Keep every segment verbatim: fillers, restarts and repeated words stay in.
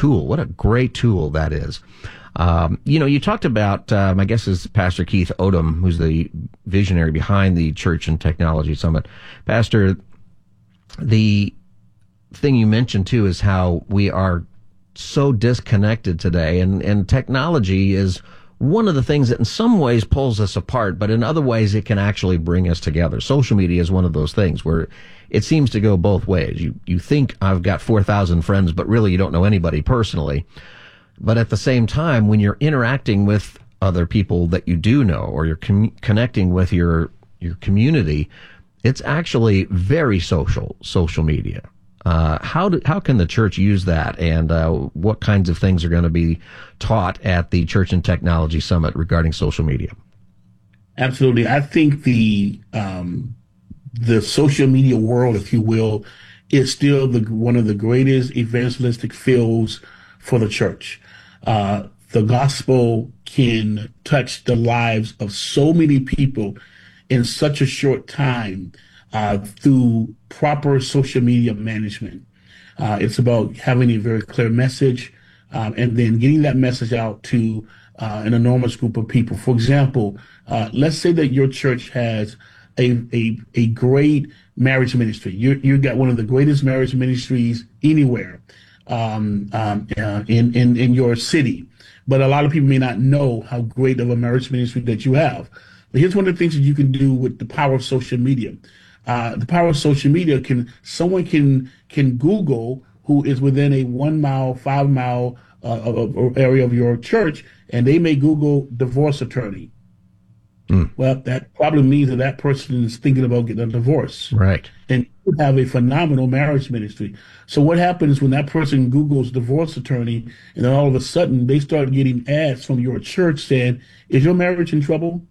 tool. What a great tool that is. Um, you know, you talked about, um, I guess it's Pastor Keith Odom, who's the visionary behind the Church and Technology Summit. Pastor, the thing you mentioned too is how we are so disconnected today, and, and technology is one of the things that in some ways pulls us apart, but in other ways it can actually bring us together. Social media is one of those things where it seems to go both ways. You, you think I've got four thousand friends, but really you don't know anybody personally. But at the same time, when you're interacting with other people that you do know, or you're com- connecting with your, your community, it's actually very social, social media. Uh, how do, how can the church use that, and uh, what kinds of things are going to be taught at the Church and Technology Summit regarding social media? Absolutely. I think the um, the social media world, if you will, is still the one of the greatest evangelistic fields for the church. Uh, the gospel can touch the lives of so many people in such a short time uh, through proper social media management. Uh, it's about having a very clear message um, and then getting that message out to uh, an enormous group of people. For example, uh, let's say that your church has a a, a great marriage ministry. You you got one of the greatest marriage ministries anywhere um, um, uh, in in in your city, but a lot of people may not know how great of a marriage ministry that you have. But here's one of the things that you can do with the power of social media. Uh, the power of social media can someone can can Google who is within a one mile, five mile uh, area of your church, and they may Google divorce attorney. Mm. Well, that probably means that that person is thinking about getting a divorce. Right. And you have a phenomenal marriage ministry. So what happens when that person Googles divorce attorney, and then all of a sudden they start getting ads from your church saying, "Is your marriage in trouble?"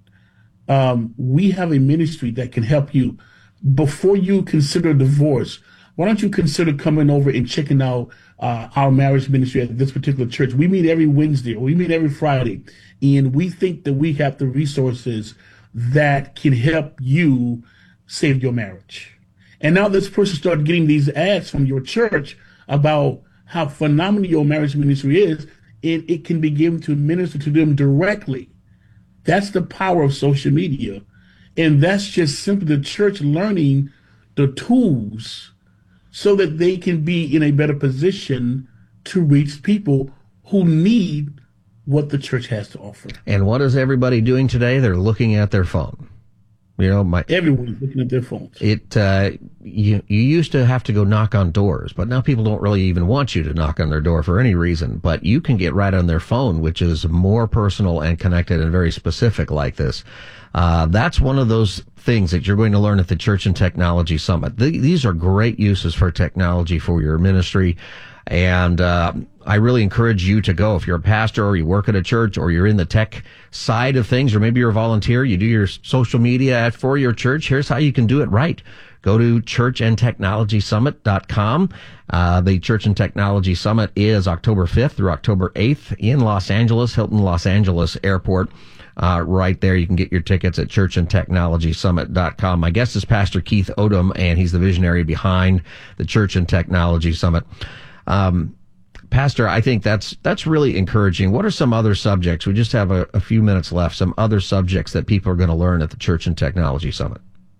Um, we have a ministry that can help you. Before you consider divorce, why don't you consider coming over and checking out uh, our marriage ministry at this particular church? We meet every Wednesday, or we meet every Friday, and we think that we have the resources that can help you save your marriage. And now this person started getting these ads from your church about how phenomenal your marriage ministry is, and it can begin to minister to them directly. That's the power of social media. And that's just simply the church learning the tools so that they can be in a better position to reach people who need what the church has to offer. And what is everybody doing today? They're looking at their phone. You know, my everyone's looking at their phones. It uh, you you used to have to go knock on doors, but now people don't really even want you to knock on their door for any reason. But you can get right on their phone, which is more personal and connected and very specific like this. Uh, that's one of those things that you're going to learn at the Church and Technology Summit. Th- these are great uses for technology for your ministry. And uh, I really encourage you to go. If you're a pastor or you work at a church or you're in the tech side of things, or maybe you're a volunteer, you do your social media for your church, here's how you can do it right. Go to church and technology summit dot com. Uh, the Church and Technology Summit is October fifth through October eighth in Los Angeles, Hilton Los Angeles Airport. Uh, right there, you can get your tickets at church and technology summit dot com. My guest is Pastor Keith Odom, and he's the visionary behind the Church and Technology Summit. Um, Pastor, I think that's that's really encouraging. What are some other subjects? We just have a, a few minutes left. Some other subjects that people are going to learn at the Church and Technology Summit.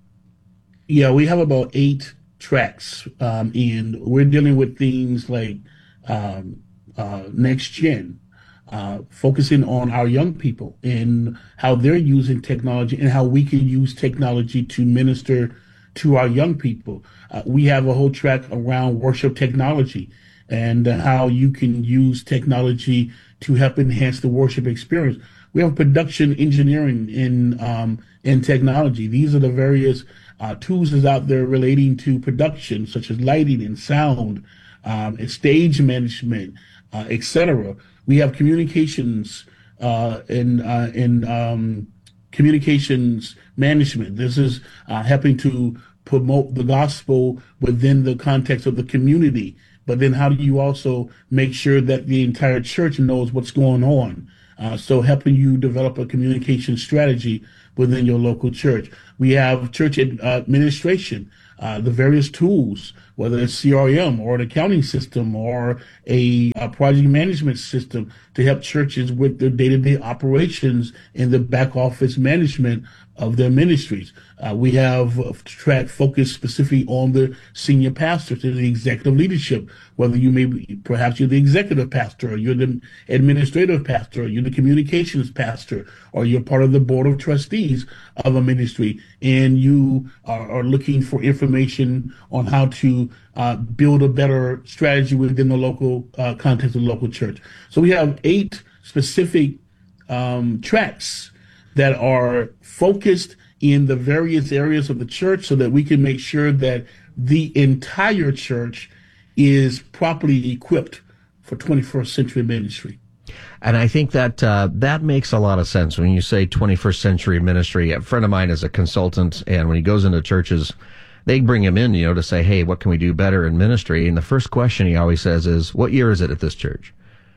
Yeah, we have about eight tracks, um, and we're dealing with things like um, uh, next gen, uh, focusing on our young people and how they're using technology and how we can use technology to minister to our young people. Uh, we have a whole track around worship technology and how you can use technology to help enhance the worship experience. We have production engineering in um, in technology. These are the various uh, tools that's out there relating to production, such as lighting and sound, um, and stage management, uh, et cetera. We have communications uh, and uh, and um, communications management. This is uh, helping to promote the gospel within the context of the community. But then how do you also make sure that the entire church knows what's going on? Uh, so helping you develop a communication strategy within your local church. We have church administration, uh, the various tools whether it's C R M or an accounting system or a, a project management system to help churches with their day-to-day operations and the back office management of their ministries. Uh, we have a track focused specifically on the senior pastors and the executive leadership, whether you may be, perhaps you're the executive pastor, or you're the administrative pastor, or you're the communications pastor, or you're part of the board of trustees of a ministry, and you are, are looking for information on how to uh, build a better strategy within the local uh, context of the local church. So we have eight specific um, tracks that are focused in the various areas of the church so that we can make sure that the entire church is properly equipped for twenty-first century ministry. And I think that uh, that makes a lot of sense when you say twenty-first century ministry. A friend of mine is a consultant, and when he goes into churches, they bring him in, you know, to say, hey, what can we do better in ministry? And the first question he always says is, what year is it at this church?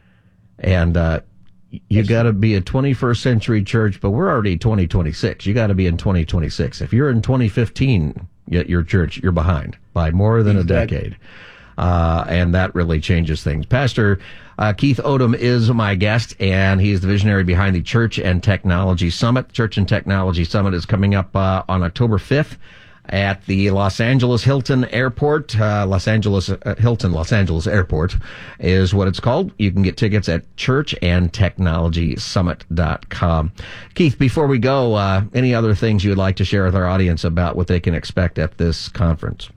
And uh you got to be a twenty-first century church, but we're already twenty twenty-six. You got to be in twenty twenty-six. If you're in twenty fifteen, yet your church, you're behind by more than exactly. a decade. Uh, and that really changes things. Pastor uh, Keith Odom is my guest, and he's the visionary behind the Church and Technology Summit. Church and Technology Summit is coming up uh, on October fifth. At the Los Angeles Hilton Airport. Uh, Los Angeles, uh, Hilton Los Angeles Airport is what it's called. You can get tickets at church and technology summit dot com. Keith, before we go, uh, any other things you would like to share with our audience about what they can expect at this conference?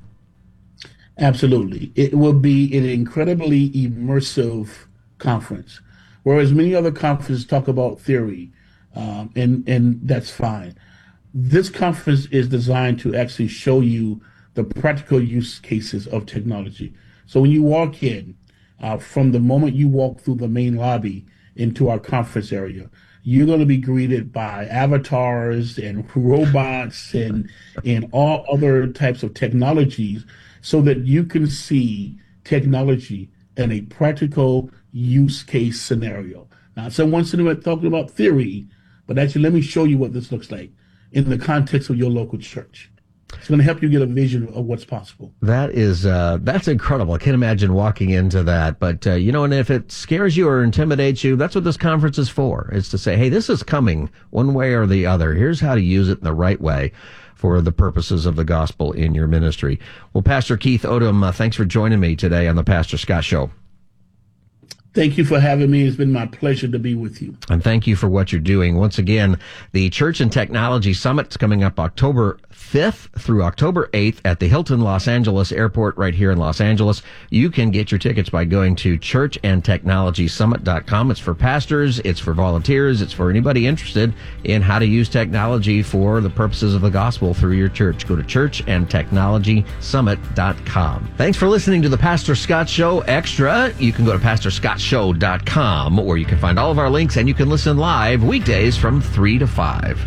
Absolutely. It will be an incredibly immersive conference. Whereas many other conferences talk about theory, um, and, and that's fine. This conference is designed to actually show you the practical use cases of technology. So when you walk in, uh, from the moment you walk through the main lobby into our conference area, you're going to be greeted by avatars and robots and, and all other types of technologies so that you can see technology in a practical use case scenario. Now, someone's sitting there talking about theory, but actually let me show you what this looks like in the context of your local church. It's going to help you get a vision of what's possible. That is, uh, that's incredible. I can't imagine walking into that. But, uh, you know, and if it scares you or intimidates you, that's what this conference is for. It's to say, hey, this is coming one way or the other. Here's how to use it in the right way for the purposes of the gospel in your ministry. Well, Pastor Keith Odom, uh, thanks for joining me today on the Pastor Scott Show. Thank you for having me. It's been my pleasure to be with you. And thank you for what you're doing. Once again, the Church and Technology Summit is coming up October fifth through October eighth at the Hilton Los Angeles Airport right here in Los Angeles. You can get your tickets by going to church and technology summit dot com. It's for pastors, it's for volunteers, it's for anybody interested in how to use technology for the purposes of the gospel through your church. Go to church and technology summit dot com. Thanks for listening to the Pastor Scott Show Extra. You can go to pastor scott show dot com where you can find all of our links and you can listen live weekdays from three to five.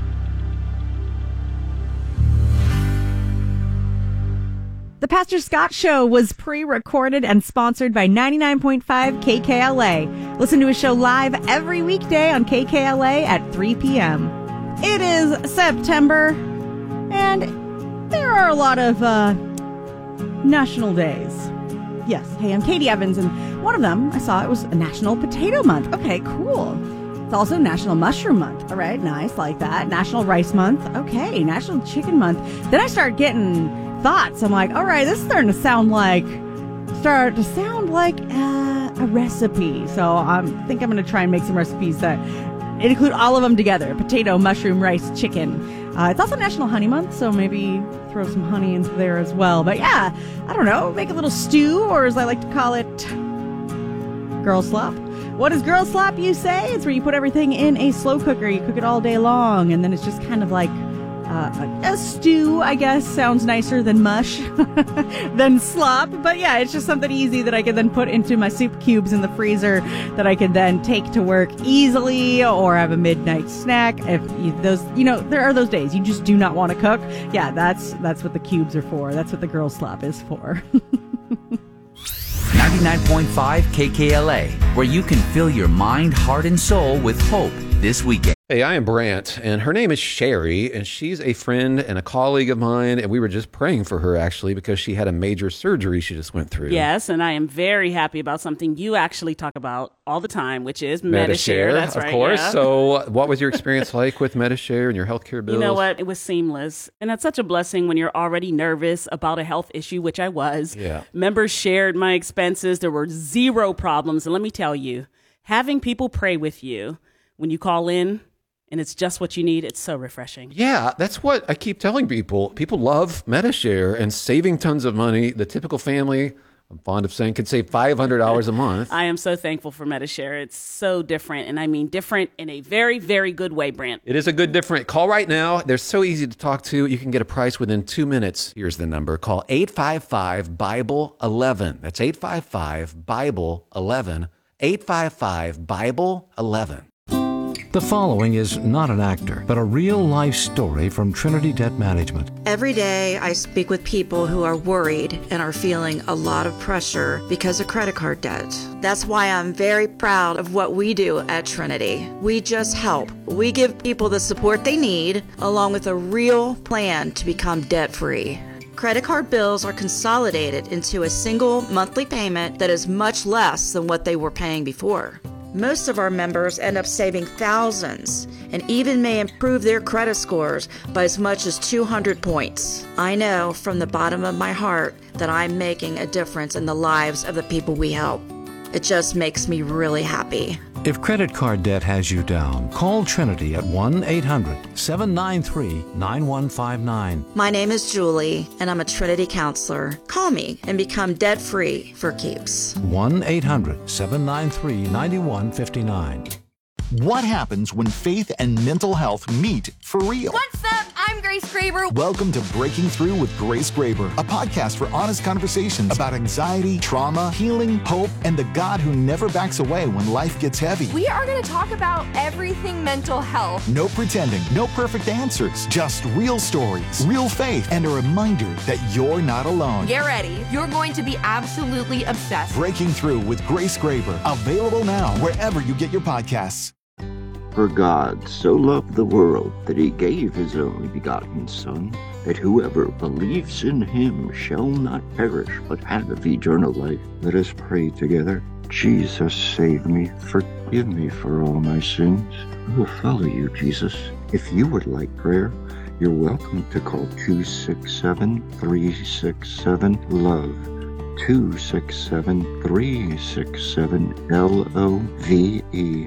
The Pastor Scott Show was pre-recorded and sponsored by ninety-nine point five K K L A. Listen to his show live every weekday on K K L A at three p.m. It is September, and there are a lot of uh, national days. Yes, hey, I'm Katie Evans, and one of them, I saw it was National Potato Month. Okay, cool. It's also National Mushroom Month. All right, nice, like that. National Rice Month. Okay, National Chicken Month. Then I start getting thoughts. I'm like, all right, this is starting to sound like, start to sound like uh, a recipe. So I um, think I'm going to try and make some recipes that include all of them together. Potato, mushroom, rice, chicken. Uh, it's also National Honey Month, so maybe throw some honey into there as well. But yeah, I don't know, make a little stew, or as I like to call it, girl slop. What is girl slop, you say? It's where you put everything in a slow cooker. You cook it all day long, and then it's just kind of like Uh, a stew, I guess, sounds nicer than mush, than slop. But yeah, it's just something easy that I can then put into my soup cubes in the freezer that I can then take to work easily or have a midnight snack. If you, those, you know, there are those days you just do not want to cook. Yeah, that's that's what the cubes are for. That's what the girl slop is for. ninety-nine point five K K L A, where you can fill your mind, heart, and soul with hope this weekend. Hey, I am Brant, and her name is Sherry, and she's a friend and a colleague of mine, and we were just praying for her, actually, because she had a major surgery she just went through. Yes, and I am very happy about something you actually talk about all the time, which is Medi-Share. Medi-Share, That's of right, course. yeah. So what was your experience like with Medi-Share and your healthcare bills? You know what? It was seamless. And that's such a blessing when you're already nervous about a health issue, which I was. Yeah. Members shared my expenses. There were zero problems. And let me tell you, having people pray with you when you call in, and it's just what you need, it's so refreshing. Yeah, that's what I keep telling people. People love Medi-Share and saving tons of money. The typical family, I'm fond of saying, can save five hundred dollars a month. I am so thankful for Medi-Share. It's so different, and I mean different in a very, very good way, Brant. It is a good different. Call right now. They're so easy to talk to. You can get a price within two minutes. Here's the number. Call eight five five, Bible eleven. That's eight five five, Bible eleven. eight five five, Bible eleven. The following is not an actor, but a real-life story from Trinity Debt Management. Every day I speak with people who are worried and are feeling a lot of pressure because of credit card debt. That's why I'm very proud of what we do at Trinity. We just help. We give people the support they need, along with a real plan to become debt-free. Credit card bills are consolidated into a single monthly payment that is much less than what they were paying before. Most of our members end up saving thousands and even may improve their credit scores by as much as two hundred points. I know from the bottom of my heart that I'm making a difference in the lives of the people we help. It just makes me really happy. If credit card debt has you down, call Trinity at one eight hundred, seven nine three, nine one five nine. My name is Julie, and I'm a Trinity counselor. Call me and become debt-free for keeps. one eight hundred, seven nine three, nine one five nine. What happens when faith and mental health meet for real? What's up? I'm Grace Graber. Welcome to Breaking Through with Grace Graber, a podcast for honest conversations about anxiety, trauma, healing, hope, and the God who never backs away when life gets heavy. We are going to talk about everything mental health. No pretending, no perfect answers, just real stories, real faith, and a reminder that you're not alone. Get ready. You're going to be absolutely obsessed. Breaking Through with Grace Graber, available now wherever you get your podcasts. For God so loved the world that he gave his only begotten Son, that whoever believes in him shall not perish but have eternal life. Let us pray together. Jesus, save me. Forgive me for all my sins. I will follow you, Jesus. If you would like prayer, you're welcome to call two six seven, three six seven, LOVE. two six seven, three six seven, L O V E.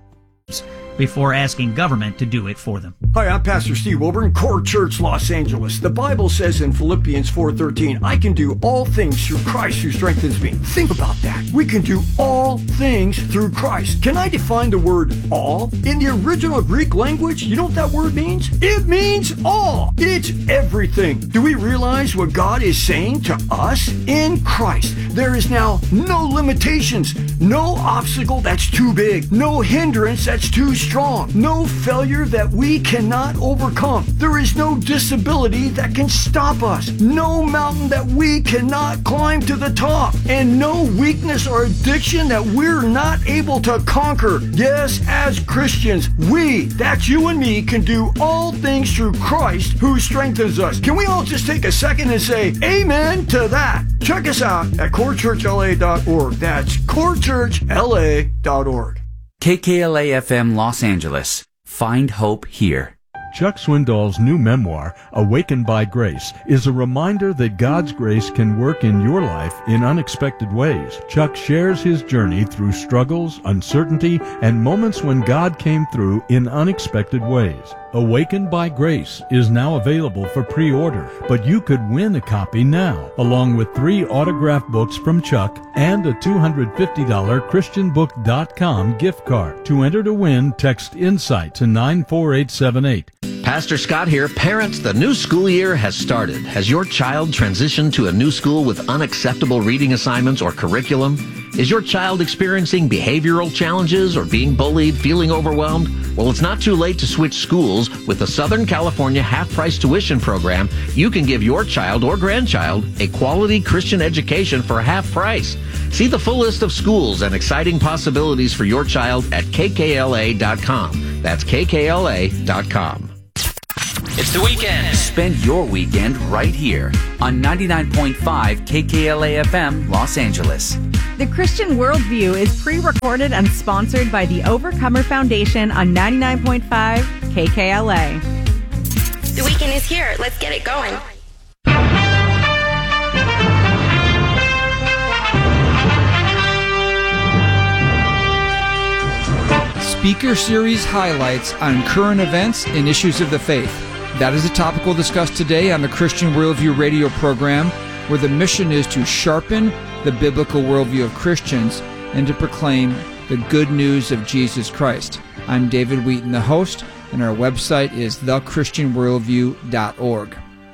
Before asking government to do it for them. Hi, I'm Pastor Steve Wilburn, Core Church, Los Angeles. The Bible says in Philippians four thirteen, I can do all things through Christ who strengthens me. Think about that. We can do all things through Christ. Can I define the word all? In the original Greek language, you know what that word means? It means all. It's everything. Do we realize what God is saying to us? In Christ, there is now no limitations, no obstacle that's too big, no hindrance that's too strong, no failure that we cannot overcome. There is no disability that can stop us, no mountain that we cannot climb to the top, and no weakness or addiction that we're not able to conquer. Yes, as Christians, we, that's you and me, can do all things through Christ who strengthens us. Can we all just take a second and say amen to that? Check us out at core church L A dot org. That's core church L A dot org. K K L A F M Los Angeles. Find hope here. Chuck Swindoll's new memoir, Awakened by Grace, is a reminder that God's grace can work in your life in unexpected ways. Chuck shares his journey through struggles, uncertainty, and moments when God came through in unexpected ways. Awakened by Grace is now available for pre-order, but you could win a copy now, along with three autographed books from Chuck and a two hundred fifty dollars Christian book dot com gift card. To enter to win, text INSIGHT to nine four eight seven eight. Pastor Scott here. Parents, the new school year has started. Has your child transitioned to a new school with unacceptable reading assignments or curriculum? Is your child experiencing behavioral challenges or being bullied, feeling overwhelmed? Well, it's not too late to switch schools. With the Southern California half-price tuition program, you can give your child or grandchild a quality Christian education for half price. See the full list of schools and exciting possibilities for your child at K K L A dot com. That's K K L A dot com. It's the weekend. Spend your weekend right here on ninety-nine point five K K L A F M Los Angeles. The Christian Worldview is pre-recorded and sponsored by the Overcomer Foundation on ninety-nine point five K K L A. The weekend is here. Let's get it going. Speaker Series highlights on current events and issues of the faith. That is the topic we'll discuss today on the Christian Worldview radio program, where the mission is to sharpen the biblical worldview of Christians and to proclaim the good news of Jesus Christ. I'm David Wheaton, the host, and our website is the christian worldview dot org.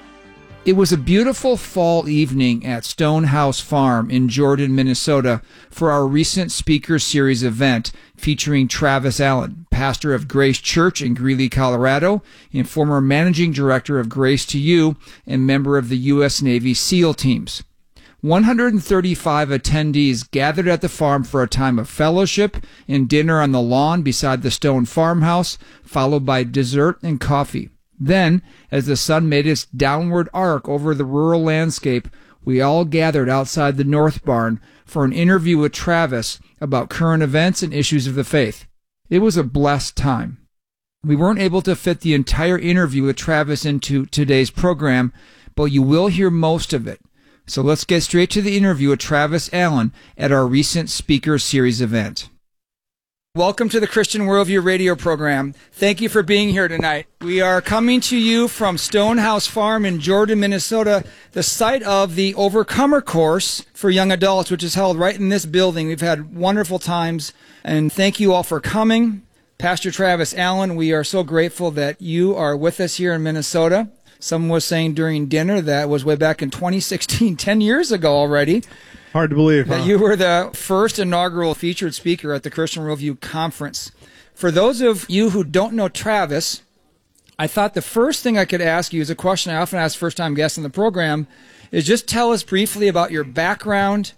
It was a beautiful fall evening at Stonehouse Farm in Jordan, Minnesota, for our recent Speaker Series event featuring Travis Allen, pastor of Grace Church in Greeley, Colorado, and former managing director of Grace to You and member of the U S Navy SEAL teams. one hundred thirty-five attendees gathered at the farm for a time of fellowship and dinner on the lawn beside the stone farmhouse, followed by dessert and coffee. Then, as the sun made its downward arc over the rural landscape, we all gathered outside the North Barn for an interview with Travis about current events and issues of the faith. It was a blessed time. We weren't able to fit the entire interview with Travis into today's program, but you will hear most of it. So let's get straight to the interview with Travis Allen at our recent Speaker Series event. Welcome to the Christian Worldview radio program. Thank you for being here tonight. We are coming to you from Stonehouse Farm in Jordan, Minnesota, the site of the Overcomer course for young adults, which is held right in this building. We've had wonderful times, and thank you all for coming. Pastor Travis Allen, we are so grateful that you are with us here in Minnesota. Someone was saying during dinner that was way back in twenty sixteen, ten years ago already. Hard to believe, huh? That you were the first inaugural featured speaker at the Christian Worldview Conference. For those of you who don't know Travis, I thought the first thing I could ask you is a question I often ask first-time guests on the program, is just tell us briefly about your background,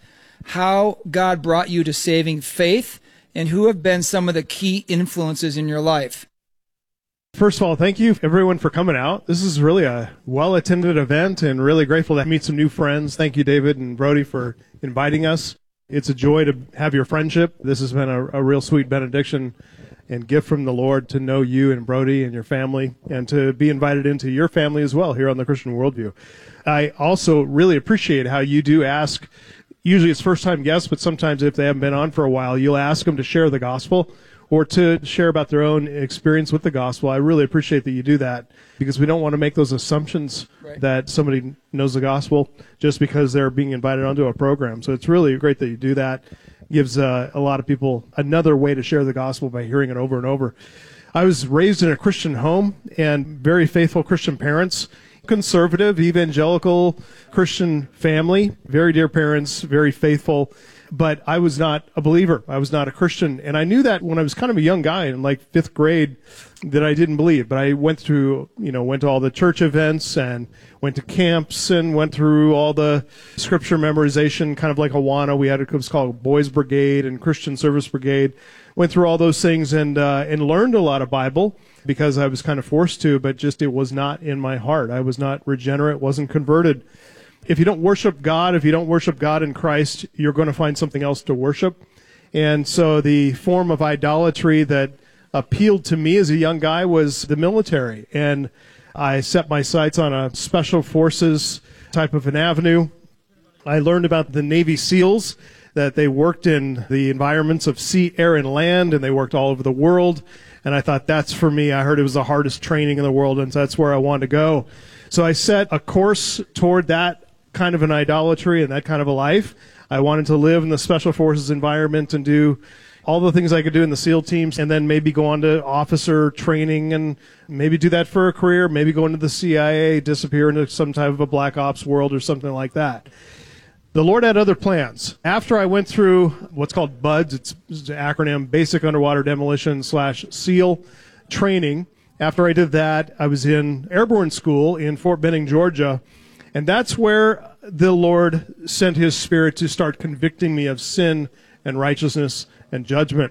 how God brought you to saving faith, and who have been some of the key influences in your life. First of all, thank you, everyone, for coming out. This is really a well-attended event and really grateful to meet some new friends. Thank you, David and Brody, for inviting us. It's a joy to have your friendship. This has been a, a real sweet benediction and gift from the Lord to know you and Brody and your family and to be invited into your family as well here on the Christian Worldview. I also really appreciate how you do ask, usually it's first-time guests, but sometimes if they haven't been on for a while, you'll ask them to share the gospel or to share about their own experience with the gospel. I really appreciate that you do that because we don't want to make those assumptions right. that somebody knows the gospel just because they're being invited onto a program. So it's really great that you do that. Gives uh, a lot of people another way to share the gospel by hearing it over and over. I was raised in a Christian home and very faithful Christian parents, conservative, evangelical Christian family, very dear parents, very faithful. But I was not a believer. I was not a Christian. And I knew that when I was kind of a young guy in like fifth grade that I didn't believe. But I went through, you know, went to all the church events and went to camps and went through all the scripture memorization, kind of like Awana. We had, it was called Boys Brigade and Christian Service Brigade. Went through all those things and, uh, and learned a lot of Bible because I was kind of forced to, but just it was not in my heart. I was not regenerate, wasn't converted. If you don't worship God, if you don't worship God in Christ, you're going to find something else to worship. And so the form of idolatry that appealed to me as a young guy was the military. And I set my sights on a special forces type of an avenue. I learned about the Navy SEALs, that they worked in the environments of sea, air, and land, and they worked all over the world. And I thought, that's for me. I heard it was the hardest training in the world, and so that's where I wanted to go. So I set a course toward that kind of an idolatry and that kind of a life. I wanted to live in the special forces environment and do all the things I could do in the SEAL teams and then maybe go on to officer training and maybe do that for a career, maybe go into the C I A, disappear into some type of a black ops world or something like that. The Lord had other plans. After I went through what's called BUDS, it's, it's an acronym, Basic Underwater Demolition slash SEAL training. After I did that, I was in airborne school in Fort Benning, Georgia. And that's where the Lord sent his Spirit to start convicting me of sin and righteousness and judgment.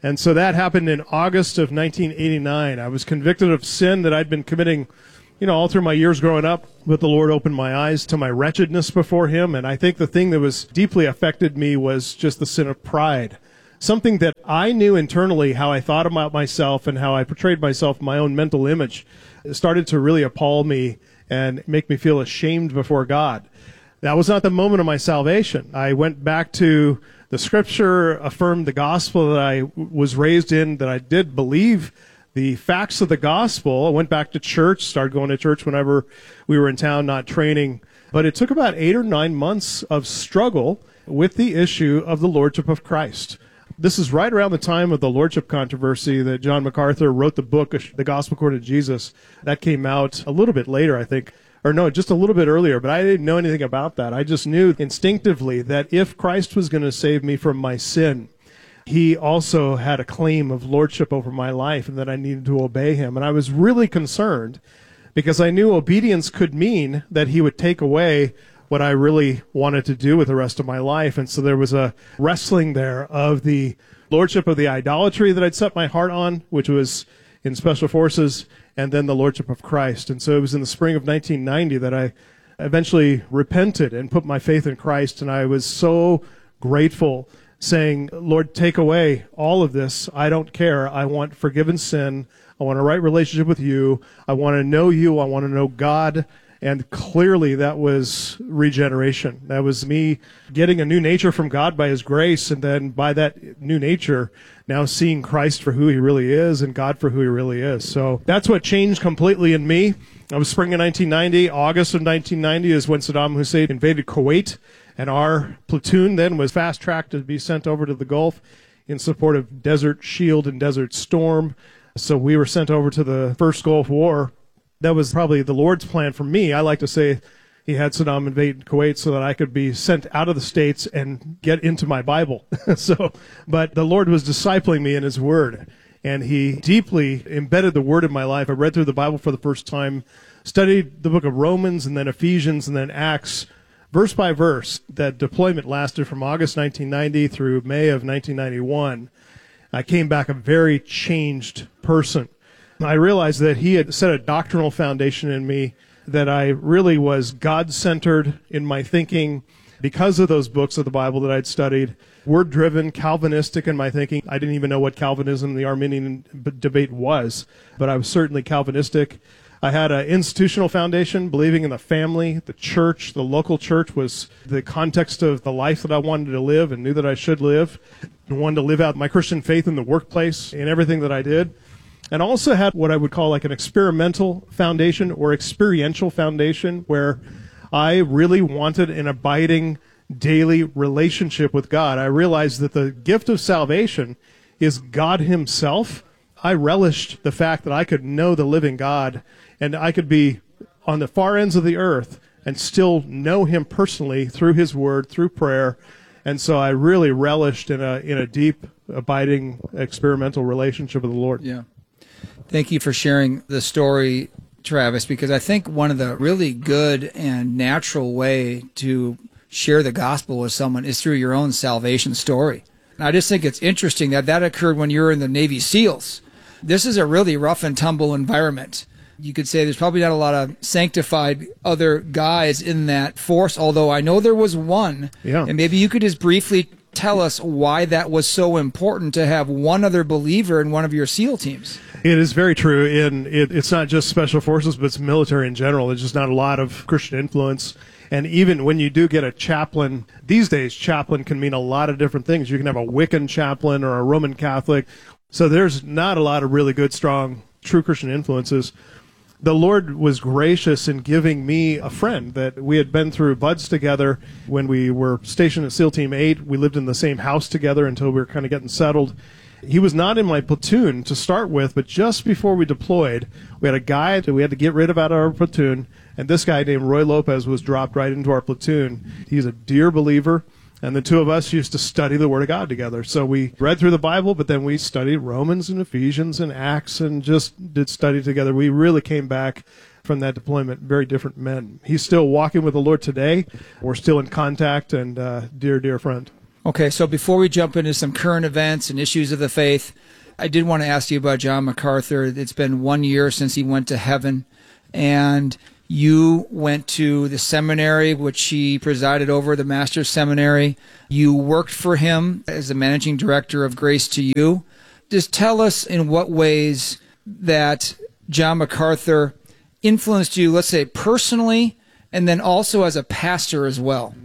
And so that happened in August of nineteen eighty-nine. I was convicted of sin that I'd been committing, you know, all through my years growing up, but the Lord opened my eyes to my wretchedness before him. And I think the thing that was deeply affected me was just the sin of pride. Something that I knew internally, how I thought about myself and how I portrayed myself, my own mental image, started to really appall me and make me feel ashamed before God. That was not the moment of my salvation. I went back to the scripture, affirmed the gospel that I was raised in, that I did believe the facts of the gospel. I went back to church, started going to church whenever we were in town, not training. But it took about eight or nine months of struggle with the issue of the Lordship of Christ. This is right around the time of the Lordship controversy that John MacArthur wrote the book, The Gospel According to Jesus. That came out a little bit later, I think. Or no, just a little bit earlier, but I didn't know anything about that. I just knew instinctively that if Christ was going to save me from my sin, he also had a claim of lordship over my life and that I needed to obey him. And I was really concerned because I knew obedience could mean that he would take away what I really wanted to do with the rest of my life. And so there was a wrestling there of the lordship of the idolatry that I'd set my heart on, which was in Special Forces, and then the Lordship of Christ. And so it was in the spring of nineteen ninety that I eventually repented and put my faith in Christ. And I was so grateful, saying, Lord, take away all of this. I don't care. I want forgiven sin. I want a right relationship with you. I want to know you. I want to know God. And clearly that was regeneration. That was me getting a new nature from God by his grace. And then by that new nature, now seeing Christ for who he really is and God for who he really is. So that's what changed completely in me. It was spring of nineteen ninety. August of nineteen ninety is when Saddam Hussein invaded Kuwait. And our platoon then was fast-tracked to be sent over to the Gulf in support of Desert Shield and Desert Storm. So we were sent over to the first Gulf War. That was probably the Lord's plan for me. I like to say he had Saddam invade Kuwait so that I could be sent out of the States and get into my Bible. so, but the Lord was discipling me in his word, and he deeply embedded the word in my life. I read through the Bible for the first time, studied the book of Romans and then Ephesians and then Acts, verse by verse. That deployment lasted from August nineteen ninety through May of nineteen ninety-one. I came back a very changed person. I realized that he had set a doctrinal foundation in me, that I really was God-centered in my thinking because of those books of the Bible that I'd studied, word-driven, Calvinistic in my thinking. I didn't even know what Calvinism, the Arminian debate was, but I was certainly Calvinistic. I had an institutional foundation, believing in the family, the church. The local church was the context of the life that I wanted to live and knew that I should live. I wanted to live out my Christian faith in the workplace, in everything that I did. And also had what I would call like an experimental foundation or experiential foundation, where I really wanted an abiding daily relationship with God. I realized that the gift of salvation is God himself. I relished the fact that I could know the living God, and I could be on the far ends of the earth and still know him personally through his word, through prayer. And so I really relished in a in a deep, abiding, experimental relationship with the Lord. Yeah. Thank you for sharing the story, Travis, because I think one of the really good and natural way to share the gospel with someone is through your own salvation story. And I just think it's interesting that that occurred when you were in the Navy SEALs. This is a really rough and tumble environment. You could say there's probably not a lot of sanctified other guys in that force, although I know there was one. Yeah. And maybe you could just briefly tell us why that was so important to have one other believer in one of your SEAL teams. It is very true. In it, it's not just special forces, but it's military in general. There's just not a lot of Christian influence. And even when you do get a chaplain, these days chaplain can mean a lot of different things. You can have a Wiccan chaplain or a Roman Catholic. So there's not a lot of really good, strong, true Christian influences. The Lord was gracious in giving me a friend that we had been through buds together when we were stationed at SEAL Team eight. We lived in the same house together until we were kind of getting settled. He was not in my platoon to start with, but just before we deployed, we had a guy that we had to get rid of out of our platoon, and this guy named Roy Lopez was dropped right into our platoon. He's a dear believer, and the two of us used to study the Word of God together. So we read through the Bible, but then we studied Romans and Ephesians and Acts and just did study together. We really came back from that deployment very different men. He's still walking with the Lord today. We're still in contact, and uh, dear, dear friend. Okay, so before we jump into some current events and issues of the faith, I did want to ask you about John MacArthur. It's been one year since he went to heaven, and you went to the seminary, which he presided over, the Master's Seminary. You worked for him as the managing director of Grace to You. Just tell us in what ways that John MacArthur influenced you, let's say personally, and then also as a pastor as well.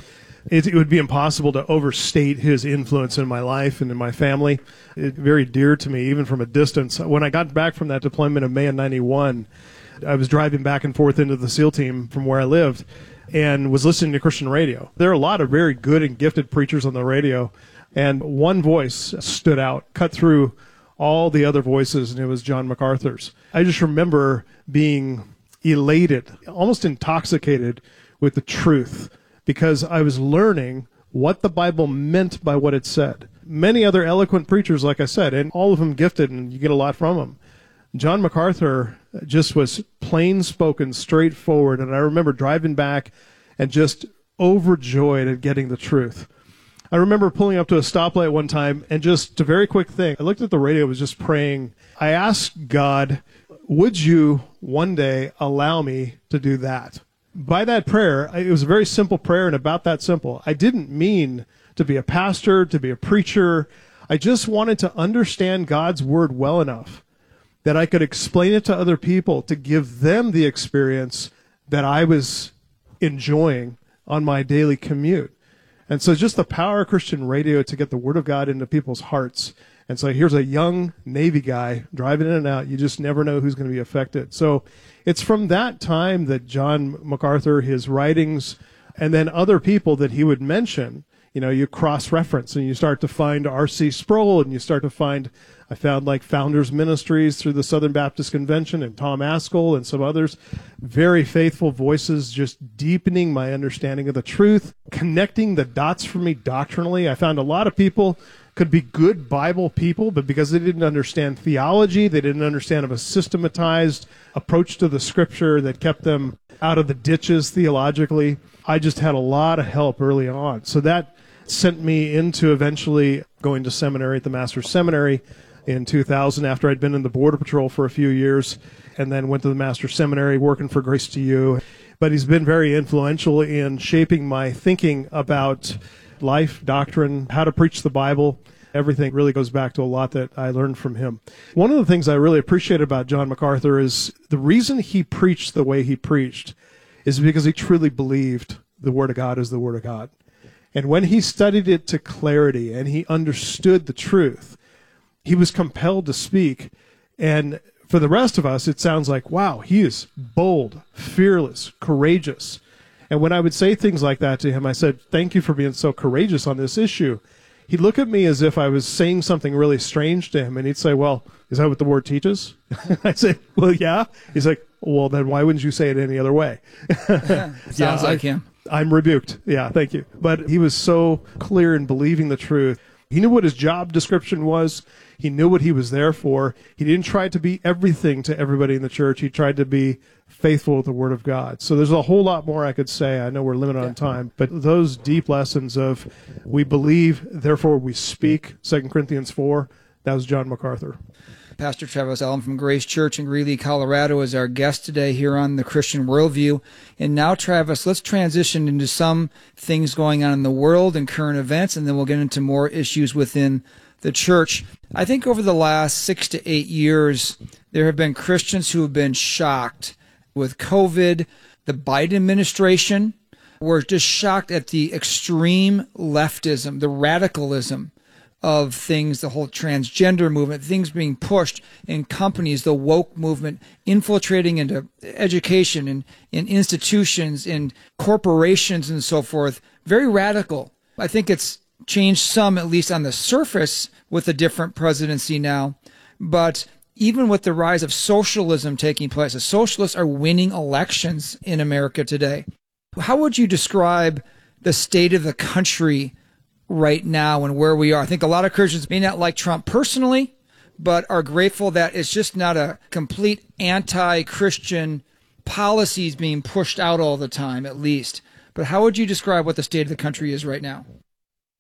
It, it would be impossible to overstate his influence in my life and in my family. It's very dear to me, even from a distance. When I got back from that deployment in May of ninety-one, I was driving back and forth into the SEAL team from where I lived and was listening to Christian radio. There are a lot of very good and gifted preachers on the radio, and one voice stood out, cut through all the other voices, and it was John MacArthur's. I just remember being elated, almost intoxicated with the truth, because I was learning what the Bible meant by what it said. Many other eloquent preachers, like I said, and all of them gifted, and you get a lot from them. John MacArthur just was plain spoken, straightforward, and I remember driving back and just overjoyed at getting the truth. I remember pulling up to a stoplight one time, and just a very quick thing. I looked at the radio, was just praying. I asked God, would you one day allow me to do that? By that prayer, it was a very simple prayer and about that simple. I didn't mean to be a pastor, to be a preacher. I just wanted to understand God's word well enough that I could explain it to other people, to give them the experience that I was enjoying on my daily commute. And so just the power of Christian radio to get the word of God into people's hearts. And so here's a young Navy guy driving in and out. You just never know who's going to be affected. So it's from that time that John MacArthur, his writings, and then other people that he would mention, you know, you cross-reference and you start to find R C Sproul, and you start to find, I found like Founders Ministries through the Southern Baptist Convention and Tom Askell and some others, very faithful voices, just deepening my understanding of the truth, connecting the dots for me doctrinally. I found a lot of people could be good Bible people, but because they didn't understand theology, they didn't understand a systematized approach to the scripture that kept them out of the ditches theologically. I just had a lot of help early on. So that sent me into eventually going to seminary at the Master's Seminary in two thousand, after I'd been in the Border Patrol for a few years, and then went to the Master's Seminary working for Grace to You. But he's been very influential in shaping my thinking about life, doctrine, how to preach the Bible. Everything really goes back to a lot that I learned from him. One of the things I really appreciate about John MacArthur is the reason he preached the way he preached is because he truly believed the Word of God is the Word of God. And when he studied it to clarity and he understood the truth, he was compelled to speak. And for the rest of us, it sounds like, wow, he is bold, fearless, courageous. And when I would say things like that to him, I said, thank you for being so courageous on this issue. He'd look at me as if I was saying something really strange to him, and he'd say, well, is that what the Word teaches? I'd say, well, yeah. He's like, well, then why wouldn't you say it any other way? Sounds yeah, like I, him. I'm rebuked. Yeah, thank you. But he was so clear in believing the truth. He knew what his job description was. He knew what he was there for. He didn't try to be everything to everybody in the church. He tried to be faithful with the Word of God. So there's a whole lot more I could say. I know we're limited on time, but those deep lessons of we believe, therefore we speak, Second Corinthians four, that was John MacArthur. Pastor Travis Allen from Grace Church in Greeley, Colorado is our guest today here on the Christian Worldview. And now, Travis, let's transition into some things going on in the world and current events, and then we'll get into more issues within the church. I think over the last six to eight years, there have been Christians who have been shocked with COVID, the Biden administration. We're just shocked at the extreme leftism, the radicalism of things, the whole transgender movement, things being pushed in companies, the woke movement infiltrating into education and in institutions, in corporations and so forth. Very radical. I think it's changed some, at least on the surface, with a different presidency now. But even with the rise of socialism taking place, the socialists are winning elections in America today. How would you describe the state of the country right now and where we are? I think a lot of Christians may not like Trump personally, but are grateful that it's just not a complete anti-Christian policies being pushed out all the time, at least. But how would you describe what the state of the country is right now?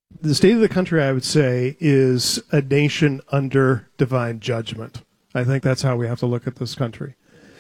The state of the country, I would say, is a nation under divine judgment. I think that's how we have to look at this country.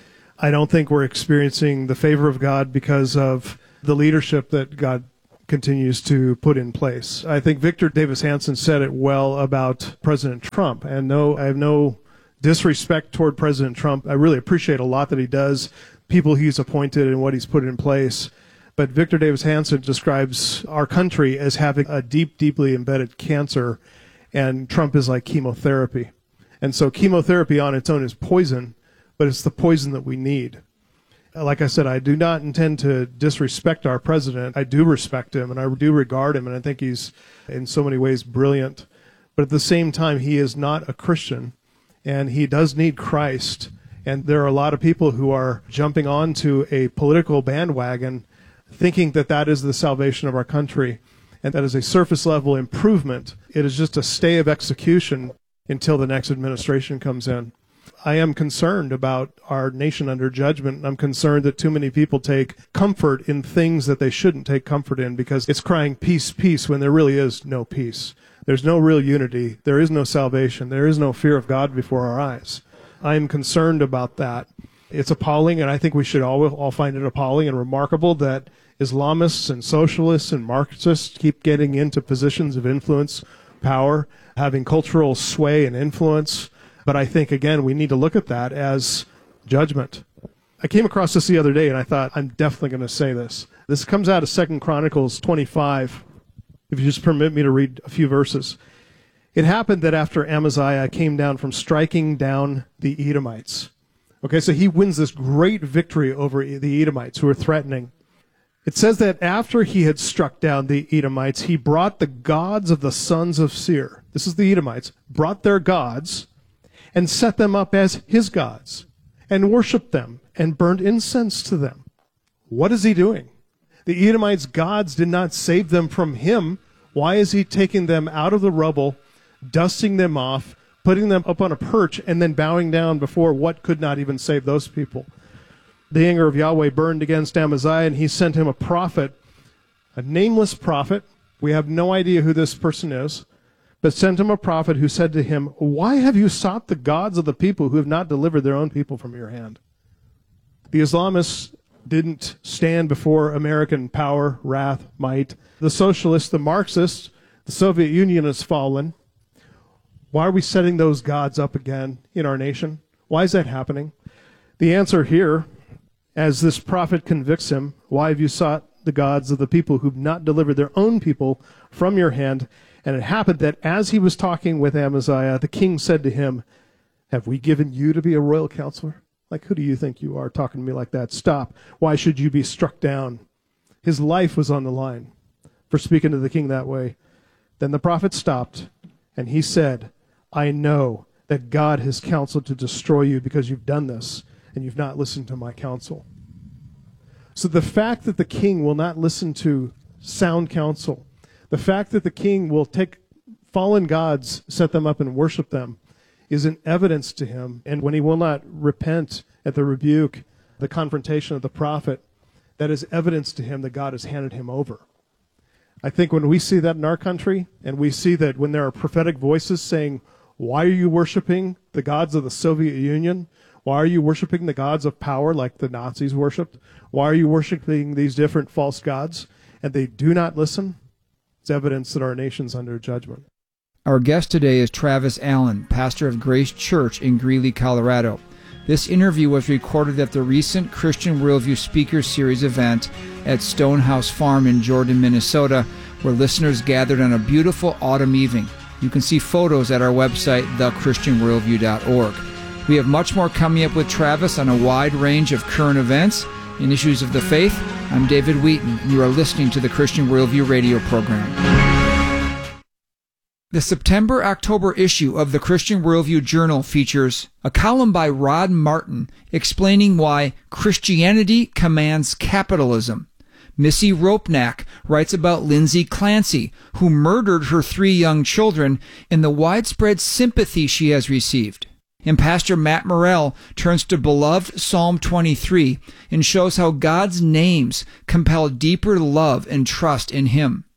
I don't think we're experiencing the favor of God because of the leadership that God continues to put in place. I think Victor Davis Hanson said it well about President Trump. And no, I have no disrespect toward President Trump. I really appreciate a lot that he does, people he's appointed and what he's put in place. But Victor Davis Hanson describes our country as having a deep, deeply embedded cancer, and Trump is like chemotherapy. And so chemotherapy on its own is poison, but it's the poison that we need. Like I said, I do not intend to disrespect our president. I do respect him, and I do regard him, and I think he's in so many ways brilliant. But at the same time, he is not a Christian, and he does need Christ. And there are a lot of people who are jumping onto a political bandwagon thinking that that is the salvation of our country, and that is a surface level improvement. It is just a stay of execution until the next administration comes in. I am concerned about our nation under judgment. I'm concerned that too many people take comfort in things that they shouldn't take comfort in because it's crying peace, peace, when there really is no peace. There's no real unity. There is no salvation. There is no fear of God before our eyes. I am concerned about that. It's appalling, and I think we should all, all find it appalling and remarkable that Islamists and socialists and Marxists keep getting into positions of influence, power, having cultural sway and influence. But I think, again, we need to look at that as judgment. I came across this the other day, and I thought, I'm definitely going to say this. This comes out of Second Chronicles twenty-five, if you just permit me to read a few verses. It happened that after Amaziah came down from striking down the Edomites. Okay, so he wins this great victory over the Edomites who are threatening. It says that after he had struck down the Edomites, he brought the gods of the sons of Seir, this is the Edomites, brought their gods and set them up as his gods and worshiped them and burned incense to them. What is he doing? The Edomites' gods did not save them from him. Why is he taking them out of the rubble, dusting them off, putting them up on a perch, and then bowing down before what could not even save those people? The anger of Yahweh burned against Amaziah, and he sent him a prophet, a nameless prophet. We have no idea who this person is, but sent him a prophet who said to him, "Why have you sought the gods of the people who have not delivered their own people from your hand?" The Islamists didn't stand before American power, wrath, might. The socialists, the Marxists, the Soviet Union has fallen. Why are we setting those gods up again in our nation? Why is that happening? The answer here, as this prophet convicts him, why have you sought the gods of the people who've not delivered their own people from your hand? And it happened that as he was talking with Amaziah, the king said to him, "Have we given you to be a royal counselor? Like, who do you think you are talking to me like that? Stop. Why should you be struck down?" His life was on the line for speaking to the king that way. Then the prophet stopped, and he said, "I know that God has counseled to destroy you because you've done this, and you've not listened to my counsel." So the fact that the king will not listen to sound counsel, the fact that the king will take fallen gods, set them up and worship them, is an evidence to him. And when he will not repent at the rebuke, the confrontation of the prophet, that is evidence to him that God has handed him over. I think when we see that in our country, and we see that when there are prophetic voices saying, "Why are you worshiping the gods of the Soviet Union? Why are you worshiping the gods of power like the Nazis worshipped? Why are you worshiping these different false gods?" and they do not listen, it's evidence that our nation's under judgment. Our guest today is Travis Allen, pastor of Grace Church in Greeley, Colorado. This interview was recorded at the recent Christian Worldview Speaker Series event at Stonehouse Farm in Jordan, Minnesota, where listeners gathered on a beautiful autumn evening. You can see photos at our website, the christian worldview dot org. We have much more coming up with Travis on a wide range of current events and issues of the faith. I'm David Wheaton, and you are listening to the Christian Worldview radio program. The September-October issue of the Christian Worldview Journal features a column by Rod Martin explaining why Christianity commands capitalism. Missy Ropnack writes about Lindsay Clancy, who murdered her three young children, and the widespread sympathy she has received. And Pastor Matt Morrell turns to beloved Psalm twenty-three and shows how God's names compel deeper love and trust in Him.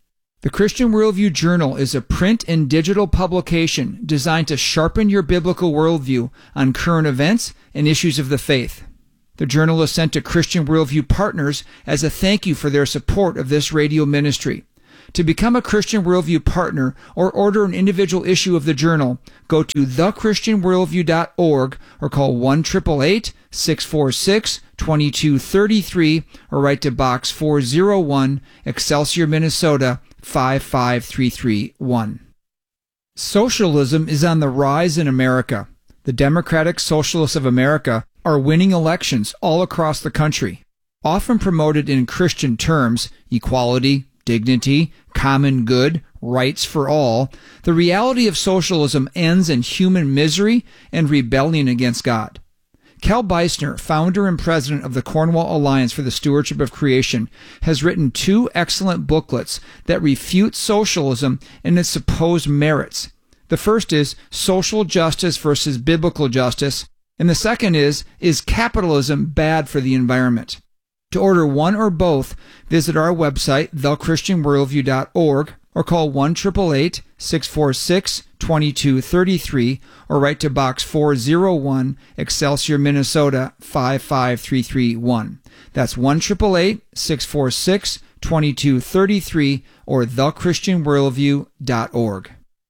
The Christian Worldview Journal is a print and digital publication designed to sharpen your biblical worldview on current events and issues of the faith. The journal is sent to Christian Worldview partners as a thank you for their support of this radio ministry. To become a Christian Worldview partner or order an individual issue of the journal, go to the christian worldview dot org or call one eight eight eight, six four six, two two three three or write to Box four oh one, Excelsior, Minnesota, five five three three one. Socialism is on the rise in America. The Democratic Socialists of America are winning elections all across the country. Often promoted in Christian terms, equality, dignity, common good, rights for all, the reality of socialism ends in human misery and rebellion against God. Kel Beisner, founder and president of the Cornwall Alliance for the Stewardship of Creation, has written two excellent booklets that refute socialism and its supposed merits. The first is Social Justice versus Biblical Justice, and the second is, Is Capitalism Bad for the Environment? To order one or both, visit our website, the christian worldview dot org, or call one eight eight eight, six four six, two two three three, or write to Box four oh one, Excelsior, Minnesota, five five three three one. That's one eight eight eight, six four six, two two three three, or the christian worldview dot org.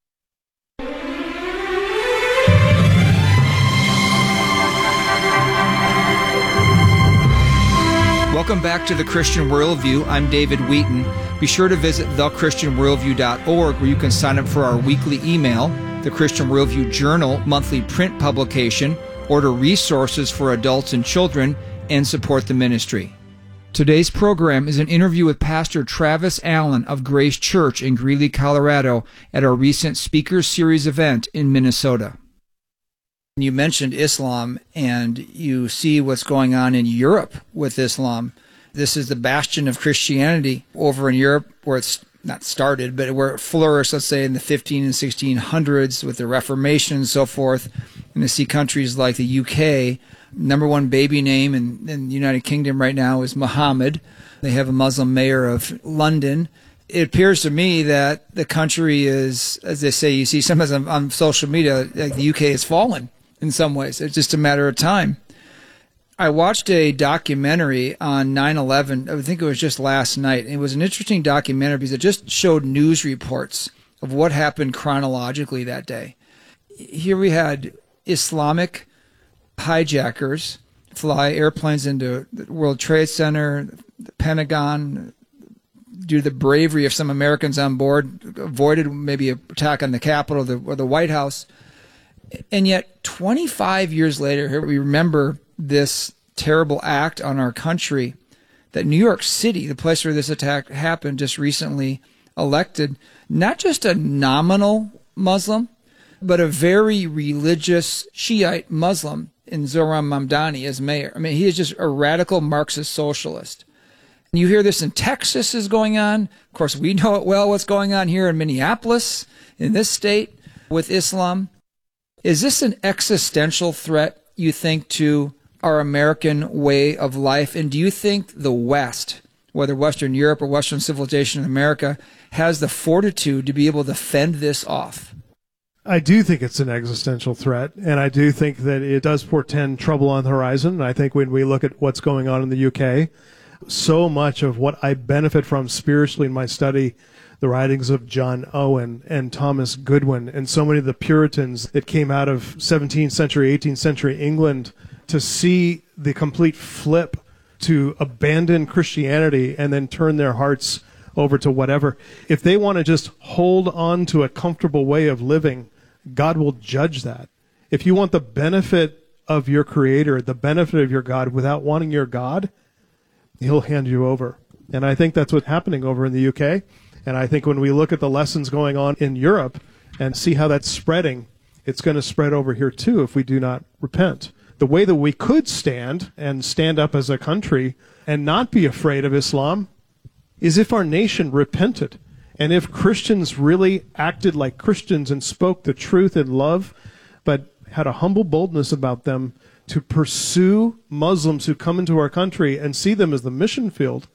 Welcome back to The Christian Worldview. I'm David Wheaton. Be sure to visit the christian worldview dot org where you can sign up for our weekly email, the Christian Worldview Journal monthly print publication, order resources for adults and children, and support the ministry. Today's program is an interview with Pastor Travis Allen of Grace Church in Greeley, Colorado at our recent Speakers Series event in Minnesota. You mentioned Islam, and you see what's going on in Europe with Islam. This is the bastion of Christianity over in Europe, where it's not started, but where it flourished, let's say, in the fifteen and sixteen hundreds with the Reformation and so forth. And to see countries like the U K, number one baby name in, in the United Kingdom right now is Muhammad. They have a Muslim mayor of London. It appears to me that the country is, as they say, you see sometimes on, on social media, like the U K has fallen. In some ways, it's just a matter of time. I watched a documentary on nine eleven, I think it was just last night. It was an interesting documentary because it just showed news reports of what happened chronologically that day. Here we had Islamic hijackers fly airplanes into the World Trade Center, the Pentagon, due to the bravery of some Americans on board, avoided maybe an attack on the Capitol or the, or the White House. And yet, twenty-five years later, here we remember this terrible act on our country, that New York City, the place where this attack happened, just recently elected not just a nominal Muslim, but a very religious Shiite Muslim in Zohran Mamdani as mayor. I mean, he is just a radical Marxist socialist. And you hear this in Texas is going on. Of course, we know it well what's going on here in Minneapolis, in this state, with Islam. Is this an existential threat, you think, to our American way of life? And do you think the West, whether Western Europe or Western civilization in America, has the fortitude to be able to fend this off? I do think it's an existential threat, and I do think that it does portend trouble on the horizon. And I think when we look at what's going on in the U K, so much of what I benefit from spiritually in my study, the writings of John Owen and Thomas Goodwin, and so many of the Puritans that came out of seventeenth century, eighteenth century England, to see the complete flip to abandon Christianity and then turn their hearts over to whatever. If they want to just hold on to a comfortable way of living, God will judge that. If you want the benefit of your Creator, the benefit of your God, without wanting your God, He'll hand you over. And I think that's what's happening over in the U K. And I think when we look at the lessons going on in Europe and see how that's spreading, it's going to spread over here too if we do not repent. The way that we could stand and stand up as a country and not be afraid of Islam is if our nation repented. And if Christians really acted like Christians and spoke the truth in love, but had a humble boldness about them to pursue Muslims who come into our country and see them as the mission field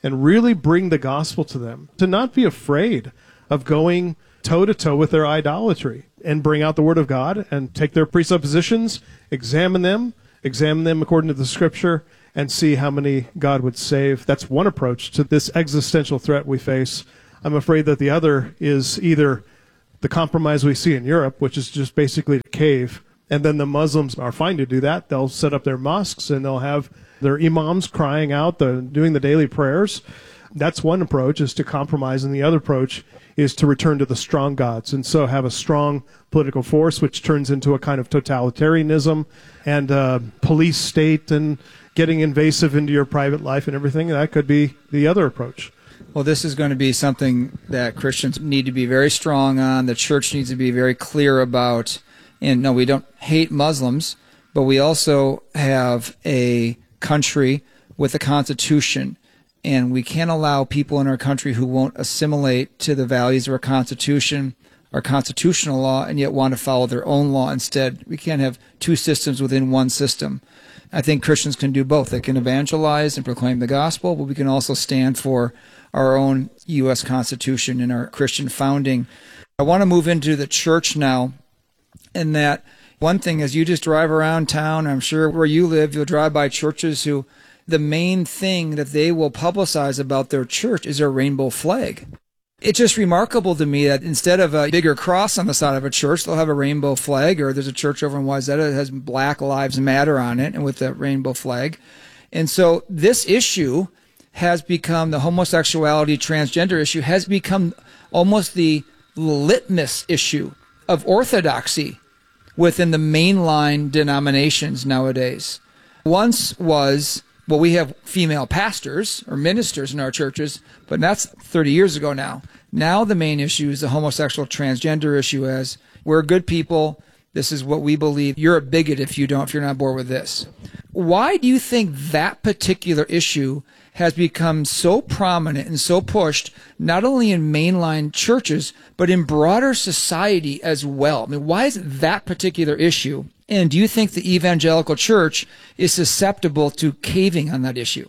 and really bring the gospel to them, to not be afraid of going toe-to-toe with their idolatry, and bring out the Word of God and take their presuppositions, examine them, examine them according to the Scripture, and see how many God would save. That's one approach to this existential threat we face. I'm afraid that the other is either the compromise we see in Europe, which is just basically to cave, and then the Muslims are fine to do that. They'll set up their mosques and they'll have their imams crying out, the, doing the daily prayers. That's one approach, is to compromise, and the other approach is to return to the strong gods, and so have a strong political force, which turns into a kind of totalitarianism and uh, police state and getting invasive into your private life and everything. That could be the other approach. Well, this is going to be something that Christians need to be very strong on. The church needs to be very clear about. And no, we don't hate Muslims, but we also have a country with a constitution. And we can't allow people in our country who won't assimilate to the values of our Constitution, our constitutional law, and yet want to follow their own law instead. We can't have two systems within one system. I think Christians can do both. They can evangelize and proclaim the gospel, but we can also stand for our own U S Constitution and our Christian founding. I want to move into the church now, and that one thing is you just drive around town, I'm sure where you live, you'll drive by churches who the main thing that they will publicize about their church is their rainbow flag. It's just remarkable to me that instead of a bigger cross on the side of a church, they'll have a rainbow flag, or there's a church over in Wayzata that has Black Lives Matter on it and with the rainbow flag. And so this issue has become, the homosexuality, transgender issue has become almost the litmus issue of orthodoxy within the mainline denominations nowadays. Once was, well, we have female pastors or ministers in our churches, but that's thirty years ago now. Now the main issue is the homosexual transgender issue, as we're good people. This is what we believe. You're a bigot if you don't, if you're not on board with this. Why do you think that particular issue has become so prominent and so pushed, not only in mainline churches, but in broader society as well? I mean, why is it that particular issue? And do you think the evangelical church is susceptible to caving on that issue?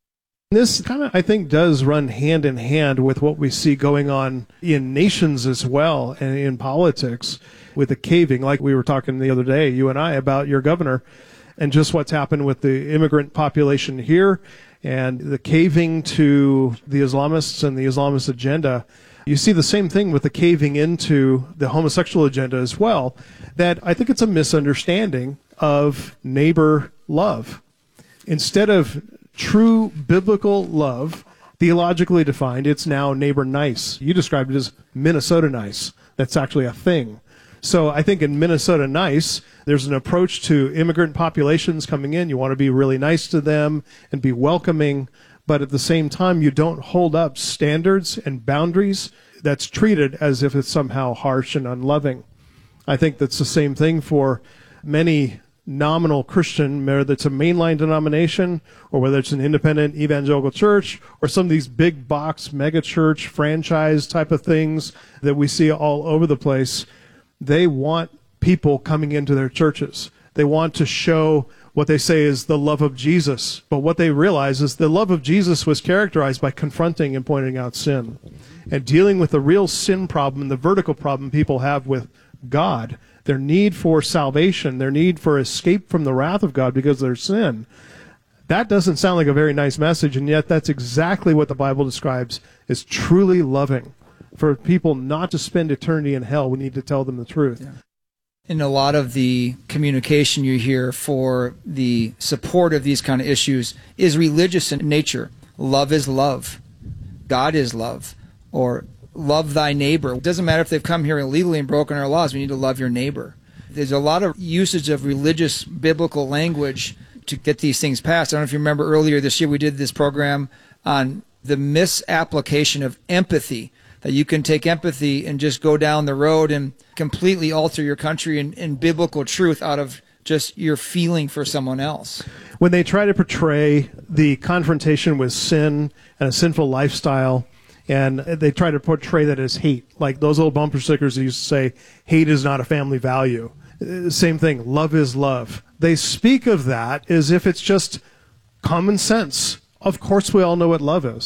This kind of, I think, does run hand in hand with what we see going on in nations as well, and in politics with the caving. Like we were talking the other day, you and I, about your governor and just what's happened with the immigrant population here and the caving to the Islamists and the Islamist agenda. You see the same thing with the caving into the homosexual agenda as well, that I think it's a misunderstanding of neighbor love. Instead of true biblical love, theologically defined, it's now neighbor nice. You described it as Minnesota nice. That's actually a thing. So I think in Minnesota nice, there's an approach to immigrant populations coming in. You want to be really nice to them and be welcoming, but at the same time, you don't hold up standards and boundaries that's treated as if it's somehow harsh and unloving. I think that's the same thing for many nominal Christian, whether it's a mainline denomination or whether it's an independent evangelical church or some of these big box mega church franchise type of things that we see all over the place. They want people coming into their churches. They want to show what they say is the love of Jesus. But what they realize is the love of Jesus was characterized by confronting and pointing out sin and dealing with the real sin problem, the vertical problem people have with God, their need for salvation, their need for escape from the wrath of God because of their sin. That doesn't sound like a very nice message, and yet that's exactly what the Bible describes as truly loving. For people not to spend eternity in hell, we need to tell them the truth. Yeah. In a lot of the communication you hear for the support of these kind of issues is religious in nature. Love is love. God is love. Or love thy neighbor. It doesn't matter if they've come here illegally and broken our laws. We need to love your neighbor. There's a lot of usage of religious biblical language to get these things passed. I don't know if you remember earlier this year we did this program on the misapplication of empathy, that you can take empathy and just go down the road and completely alter your country and, and biblical truth out of just your feeling for someone else. When they try to portray the confrontation with sin and a sinful lifestyle, and they try to portray that as hate, like those old bumper stickers that used to say, hate is not a family value. Same thing, love is love. They speak of that as if it's just common sense. Of course we all know what love is.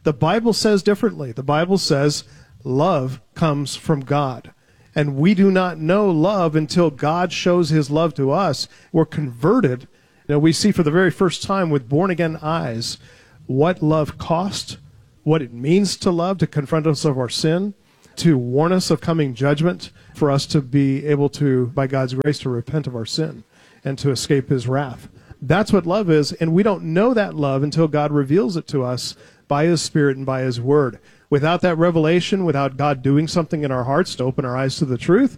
The Bible says differently. The Bible says love comes from God. And we do not know love until God shows his love to us. We're converted. You know, we see for the very first time with born-again eyes what love cost, what it means to love, to confront us of our sin, to warn us of coming judgment, for us to be able to, by God's grace, to repent of our sin and to escape his wrath. That's what love is, and we don't know that love until God reveals it to us by his Spirit and by his word. Without that revelation, without God doing something in our hearts to open our eyes to the truth,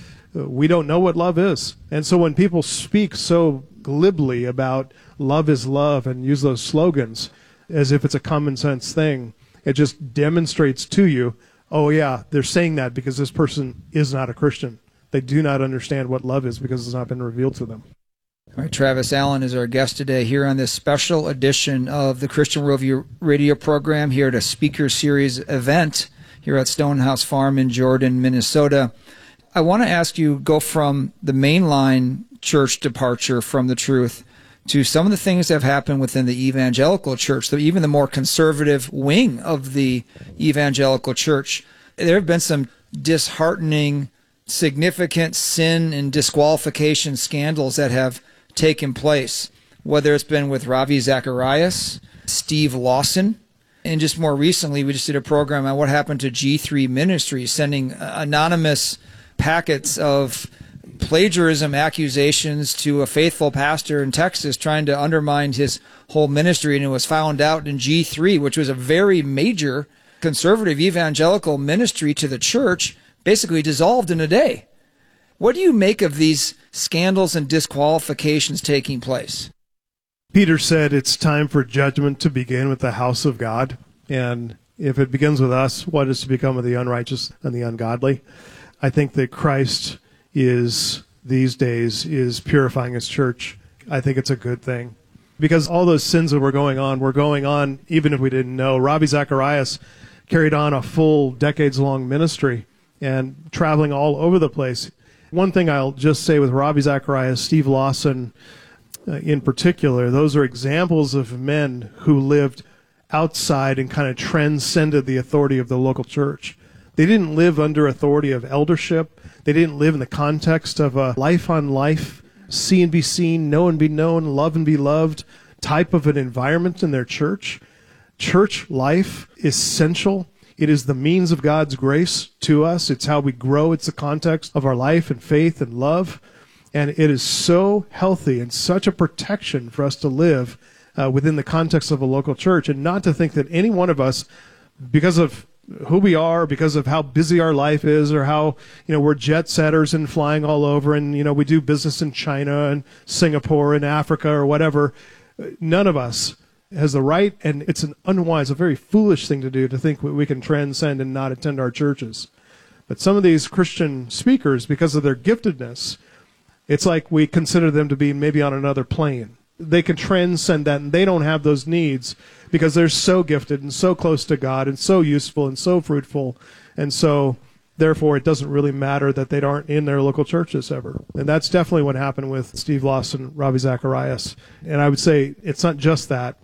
we don't know what love is. And so when people speak so glibly about love is love and use those slogans as if it's a common sense thing, it just demonstrates to you, oh yeah, they're saying that because this person is not a Christian. They do not understand what love is because it's not been revealed to them. All right, Travis Allen is our guest today here on this special edition of the Christian Worldview radio program here at a speaker series event here at Stonehouse Farm in Jordan, Minnesota. I want to ask you, go from the mainline church departure from the truth to some of the things that have happened within the evangelical church, so even the more conservative wing of the evangelical church. There have been some disheartening, significant sin and disqualification scandals that have taken place, whether it's been with Ravi Zacharias, Steve Lawson, and just more recently, we just did a program on what happened to G three Ministries, sending anonymous packets of plagiarism accusations to a faithful pastor in Texas trying to undermine his whole ministry, and it was found out in G three, which was a very major conservative evangelical ministry to the church, basically dissolved in a day. What do you make of these scandals and disqualifications taking place? Peter said it's time for judgment to begin with the house of God. And if it begins with us, what is to become of the unrighteous and the ungodly? I think that Christ is, these days, is purifying his church. I think it's a good thing. Because all those sins that were going on were going on even if we didn't know. Ravi Zacharias carried on a full decades-long ministry and traveling all over the place. One thing I'll just say with Ravi Zacharias, Steve Lawson uh, in particular, those are examples of men who lived outside and kind of transcended the authority of the local church. They didn't live under authority of eldership. They didn't live in the context of a life on life, see and be seen, know and be known, love and be loved type of an environment in their church. Church life is essential. It is the means of God's grace to us. It's how we grow. It's the context of our life and faith and love. And it is so healthy and such a protection for us to live uh, within the context of a local church, and not to think that any one of us, because of who we are, because of how busy our life is, or how, you know, we're jet setters and flying all over, and, you know, we do business in China and Singapore and Africa or whatever, none of us has the right, and it's an unwise, a very foolish thing to do, to think we can transcend and not attend our churches. But some of these Christian speakers, because of their giftedness, it's like we consider them to be maybe on another plane. They can transcend that, and they don't have those needs because they're so gifted and so close to God and so useful and so fruitful. And so, therefore, it doesn't really matter that they aren't in their local churches ever. And that's definitely what happened with Steve Lawson, Ravi Zacharias. And I would say it's not just that.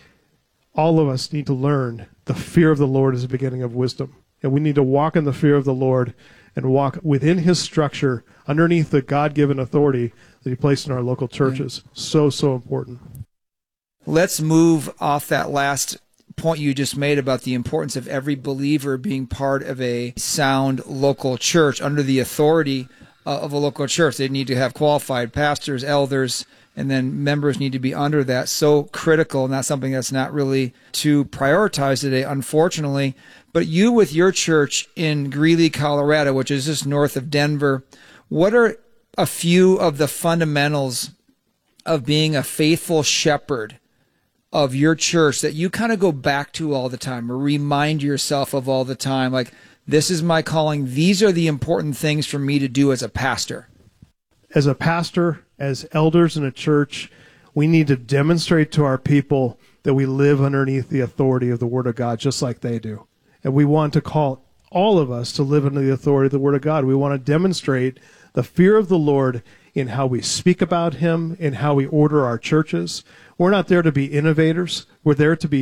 All of us need to learn the fear of the Lord is the beginning of wisdom. And we need to walk in the fear of the Lord and walk within his structure, underneath the God-given authority that he placed in our local churches. Yeah. So, so important. Let's move off that last point you just made about the importance of every believer being part of a sound local church under the authority uh, of a local church. They need to have qualified pastors, elders, and then members need to be under that. So critical, and that's something that's not really too prioritized today, unfortunately. But you with your church in Greeley, Colorado, which is just north of Denver, what are a few of the fundamentals of being a faithful shepherd of your church that you kind of go back to all the time, or remind yourself of all the time? Like, this is my calling. These are the important things for me to do as a pastor. As a pastor, as elders in a church, we need to demonstrate to our people that we live underneath the authority of the Word of God, just like they do. And we want to call all of us to live under the authority of the Word of God. We want to demonstrate the fear of the Lord in how we speak about him, in how we order our churches. We're not there to be innovators. We're there to be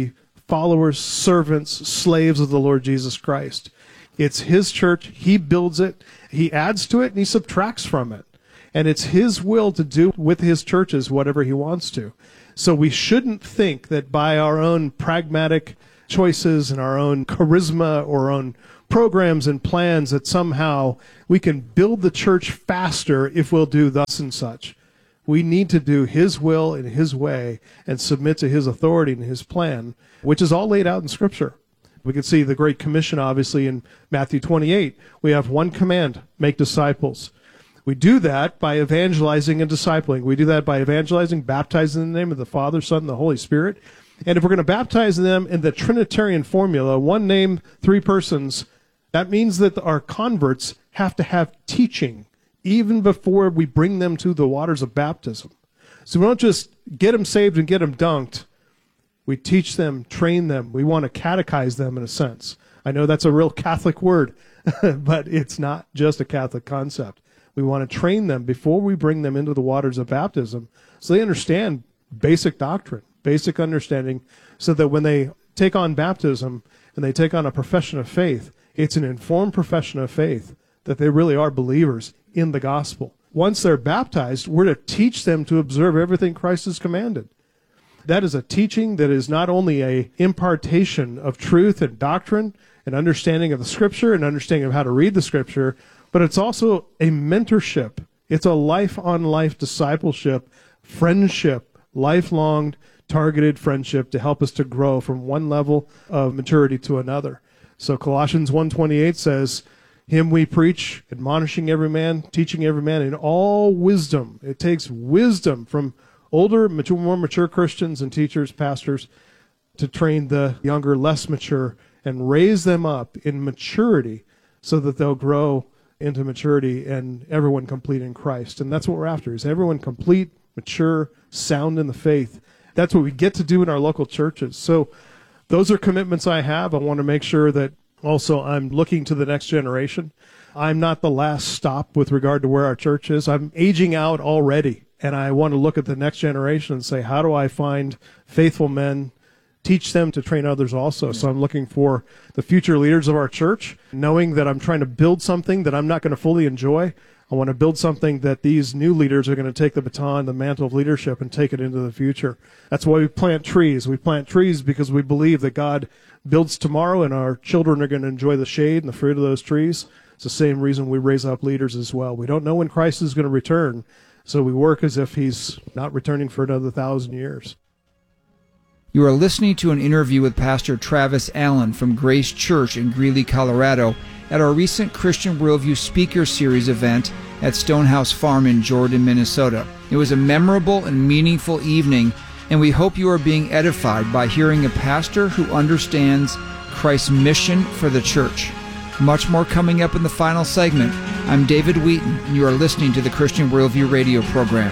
followers, servants, slaves of the Lord Jesus Christ. It's his church. He builds it. He adds to it and he subtracts from it. And it's his will to do with his churches whatever he wants to. So we shouldn't think that by our own pragmatic choices and our own charisma or our own programs and plans that somehow we can build the church faster if we'll do thus and such. We need to do his will in his way and submit to his authority and his plan, which is all laid out in Scripture. We can see the Great Commission, obviously, in Matthew twenty-eight. We have one command, make disciples. We do that by evangelizing and discipling. We do that by evangelizing, baptizing in the name of the Father, Son, and the Holy Spirit. And if we're going to baptize them in the Trinitarian formula, one name, three persons, that means that our converts have to have teaching even before we bring them to the waters of baptism. So we don't just get them saved and get them dunked. We teach them, train them. We want to catechize them in a sense. I know that's a real Catholic word, but it's not just a Catholic concept. We want to train them before we bring them into the waters of baptism so they understand basic doctrine, basic understanding, so that when they take on baptism and they take on a profession of faith, it's an informed profession of faith that they really are believers in the gospel. Once they're baptized, we're to teach them to observe everything Christ has commanded. That is a teaching that is not only a impartation of truth and doctrine and understanding of the Scripture and understanding of how to read the Scripture, but it's also a mentorship. It's a life-on-life discipleship, friendship, lifelong targeted friendship to help us to grow from one level of maturity to another. So Colossians one twenty-eight says, him we preach, admonishing every man, teaching every man in all wisdom. It takes wisdom from older, mature, more mature Christians and teachers, pastors, to train the younger, less mature, and raise them up in maturity so that they'll grow into maturity and everyone complete in Christ. And that's what we're after, is everyone complete, mature, sound in the faith. That's what we get to do in our local churches. So those are commitments I have. I want to make sure that also I'm looking to the next generation. I'm not the last stop with regard to where our church is. I'm aging out already, and I want to look at the next generation and say, how do I find faithful men, teach them to train others also? So I'm looking for the future leaders of our church, knowing that I'm trying to build something that I'm not going to fully enjoy. I want to build something that these new leaders are going to take the baton, the mantle of leadership, and take it into the future. That's why we plant trees. We plant trees because we believe that God builds tomorrow, and our children are going to enjoy the shade and the fruit of those trees. It's the same reason we raise up leaders as well. We don't know when Christ is going to return, so we work as if he's not returning for another thousand years. You are listening to an interview with Pastor Travis Allen from Grace Church in Greeley, Colorado, at our recent Christian Worldview Speaker Series event at Stonehouse Farm in Jordan, Minnesota. It was a memorable and meaningful evening, and we hope you are being edified by hearing a pastor who understands Christ's mission for the church. Much more coming up in the final segment. I'm David Wheaton, and you are listening to the Christian Worldview radio program.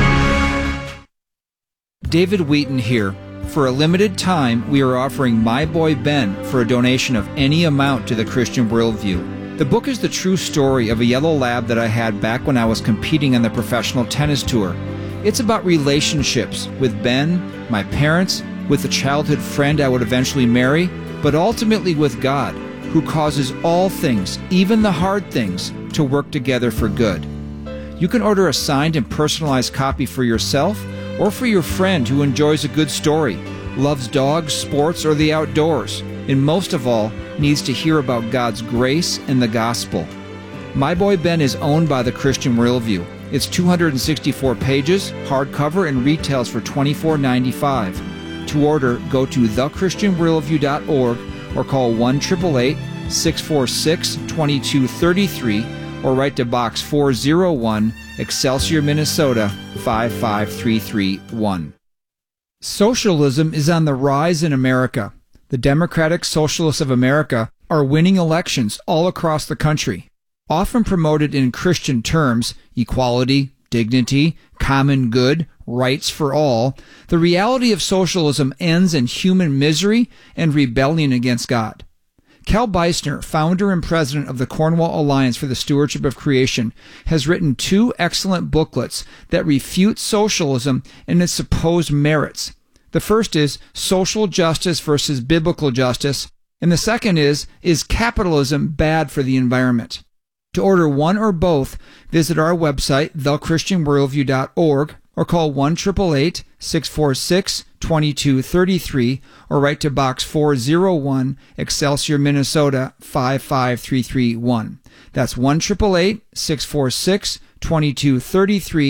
David Wheaton here. For a limited time, we are offering My Boy Ben for a donation of any amount to the Christian Worldview. The book is the true story of a yellow lab that I had back when I was competing on the professional tennis tour. It's about relationships with Ben, my parents, with the childhood friend I would eventually marry, but ultimately with God, who causes all things, even the hard things, to work together for good. You can order a signed and personalized copy for yourself or for your friend who enjoys a good story, loves dogs, sports, or the outdoors, and most of all, needs to hear about God's grace and the gospel. My Boy Ben is owned by the Christian Worldview. It's two hundred sixty-four pages, hardcover, and retails for twenty-four ninety-five. To order, go to the christian worldview dot org or call one eight eight eight, six four six, two two three three or write to Box four oh one, Excelsior, Minnesota, five five three three one. Socialism is on the rise in America. The Democratic Socialists of America are winning elections all across the country. Often promoted in Christian terms, equality, dignity, common good, rights for all, the reality of socialism ends in human misery and rebellion against God. Cal Beisner, founder and president of the Cornwall Alliance for the Stewardship of Creation, has written two excellent booklets that refute socialism and its supposed merits. The first is social justice versus biblical justice, and the second is, is capitalism bad for the environment? To order one or both, visit our website, the christian worldview dot org, or call one eight eight eight, six four six, two two three three, or write to Box four oh one, Excelsior, Minnesota, five five three three one. That's one eight eight eight, six four six, two two three three.